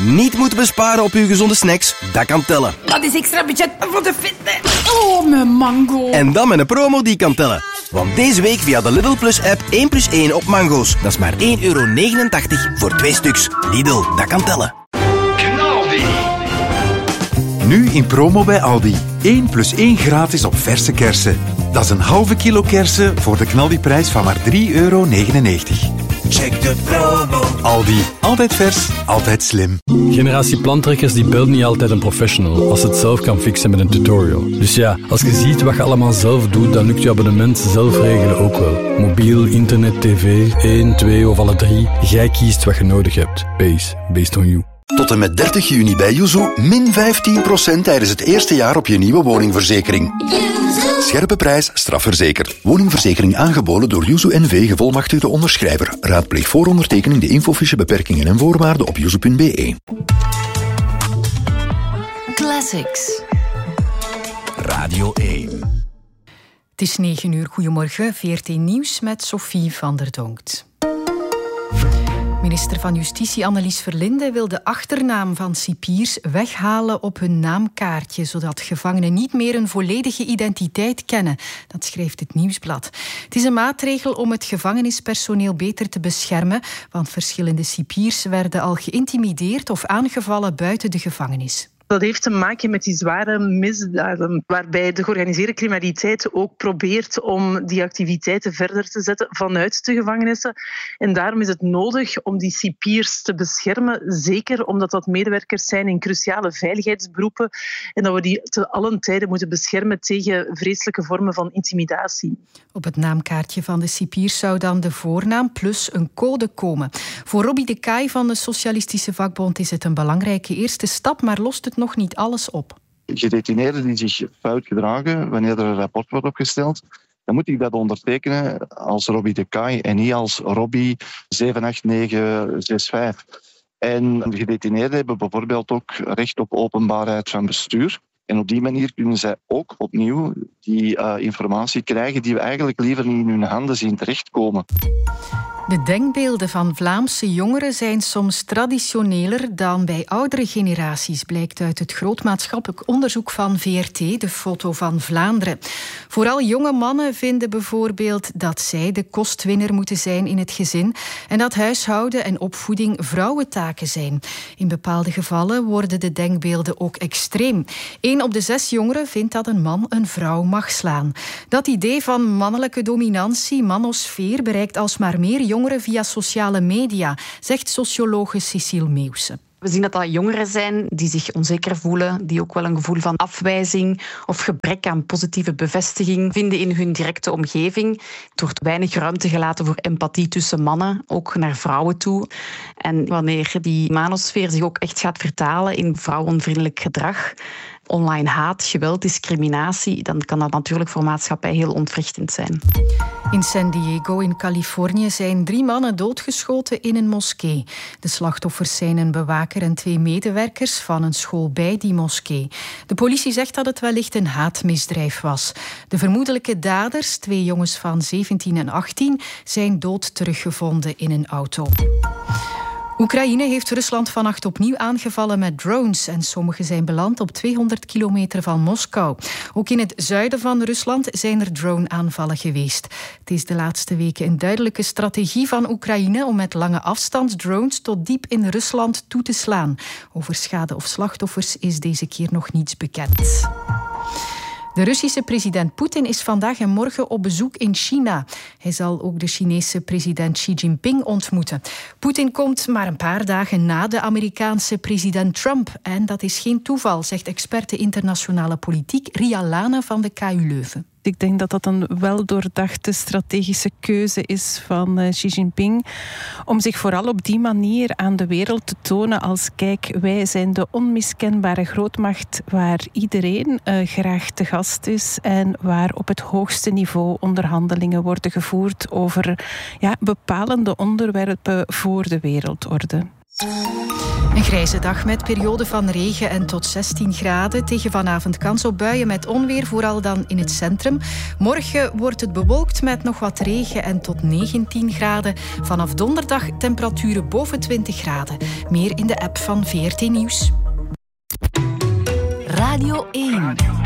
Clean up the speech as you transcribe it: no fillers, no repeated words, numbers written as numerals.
Niet moeten besparen op uw gezonde snacks? Dat kan tellen. Dat is extra budget voor de fitness. Oh, mijn mango. En dan met een promo die kan tellen. Want deze week via de Lidl Plus app 1+1 op mango's. Dat is maar €1,89 voor 2 stuks. Lidl, dat kan tellen. Knaldi. Nu in promo bij Aldi. 1+1 gratis op verse kersen. Dat is een halve kilo kersen voor de knaldiprijs van maar €3,99. Check de promo. Aldi. Altijd vers, altijd slim. Generatie plantrekkers die belt niet altijd een professional als het zelf kan fixen met een tutorial. Dus ja, als je ziet wat je allemaal zelf doet, dan lukt je abonnement zelf regelen ook wel. Mobiel, internet, tv, 1, 2 of alle 3. Jij kiest wat je nodig hebt. Based on you. Tot en met 30 juni bij Yuzu min 15% tijdens het eerste jaar op je nieuwe woningverzekering. Scherpe prijs, strafverzekerd. Woningverzekering aangeboden door Yuzu NV, gevolmachtigde onderschrijver. Raadpleeg voor ondertekening de infofiche, beperkingen en voorwaarden op yuzu.be. Classics. Radio 1. Het is 9 uur. Goedemorgen, VRT Nieuws met Sophie van der Donkt. Minister van Justitie Annelies Verlinde wil de achternaam van cipiers weghalen op hun naamkaartje, zodat gevangenen niet meer een volledige identiteit kennen. Dat schrijft het Nieuwsblad. Het is een maatregel om het gevangenispersoneel beter te beschermen, want verschillende cipiers werden al geïntimideerd of aangevallen buiten de gevangenis. Dat heeft te maken met die zware misdaden, waarbij de georganiseerde criminaliteit ook probeert om die activiteiten verder te zetten vanuit de gevangenissen. En daarom is het nodig om die cipiers te beschermen, zeker omdat dat medewerkers zijn in cruciale veiligheidsberoepen en dat we die te allen tijden moeten beschermen tegen vreselijke vormen van intimidatie. Op het naamkaartje van de cipiers zou dan de voornaam plus een code komen. Voor Robbie de Kaai van de Socialistische Vakbond is het een belangrijke eerste stap, maar lost het nog niet alles op. Gedetineerden die zich fout gedragen wanneer er een rapport wordt opgesteld, dan moet ik dat ondertekenen als Robbie de Kaai en niet als Robbie 78965. En gedetineerden hebben bijvoorbeeld ook recht op openbaarheid van bestuur. En op die manier kunnen zij ook opnieuw die informatie krijgen die we eigenlijk liever niet in hun handen zien terechtkomen. De denkbeelden van Vlaamse jongeren zijn soms traditioneler dan bij oudere generaties, blijkt uit het groot maatschappelijk onderzoek van VRT, de Foto van Vlaanderen. Vooral jonge mannen vinden bijvoorbeeld dat zij de kostwinner moeten zijn in het gezin en dat huishouden en opvoeding vrouwentaken zijn. In bepaalde gevallen worden de denkbeelden ook extreem. 1 op de 6 jongeren vindt dat een man een vrouw mag slaan. Dat idee van mannelijke dominantie, manosfeer, bereikt alsmaar meer jongeren via sociale media, zegt sociologe Cecile Meeuwse. We zien dat dat jongeren zijn die zich onzeker voelen, die ook wel een gevoel van afwijzing of gebrek aan positieve bevestiging vinden in hun directe omgeving. Het wordt weinig ruimte gelaten voor empathie tussen mannen, ook naar vrouwen toe. En wanneer die manosfeer zich ook echt gaat vertalen in vrouwenvriendelijk gedrag, online haat, geweld, discriminatie, dan kan dat natuurlijk voor maatschappij heel ontwrichtend zijn. In San Diego in Californië zijn 3 mannen doodgeschoten in een moskee. De slachtoffers zijn een bewaker en 2 medewerkers van een school bij die moskee. De politie zegt dat het wellicht een haatmisdrijf was. De vermoedelijke daders, 2 jongens van 17 en 18, zijn dood teruggevonden in een auto. Oekraïne heeft Rusland vannacht opnieuw aangevallen met drones en sommige zijn beland op 200 kilometer van Moskou. Ook in het zuiden van Rusland zijn er drone-aanvallen geweest. Het is de laatste weken een duidelijke strategie van Oekraïne om met lange afstandsdrones tot diep in Rusland toe te slaan. Over schade of slachtoffers is deze keer nog niets bekend. De Russische president Poetin is vandaag en morgen op bezoek in China. Hij zal ook de Chinese president Xi Jinping ontmoeten. Poetin komt maar een paar dagen na de Amerikaanse president Trump. En dat is geen toeval, zegt experte internationale politiek Ria Lane van de KU Leuven. Ik denk dat dat een weldoordachte strategische keuze is van Xi Jinping om zich vooral op die manier aan de wereld te tonen als kijk, wij zijn de onmiskenbare grootmacht waar iedereen graag te gast is en waar op het hoogste niveau onderhandelingen worden gevoerd over bepalende onderwerpen voor de wereldorde. Een grijze dag met periode van regen en tot 16 graden. Tegen vanavond kans op buien met onweer, vooral dan in het centrum. Morgen wordt het bewolkt met nog wat regen en tot 19 graden. Vanaf donderdag temperaturen boven 20 graden. Meer in de app van VRT Nieuws. Radio 1.